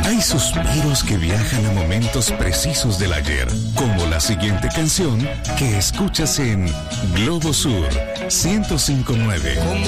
Hay suspiros que viajan a momentos precisos del ayer, como la siguiente canción que escuchas en Globo Sur 105.9.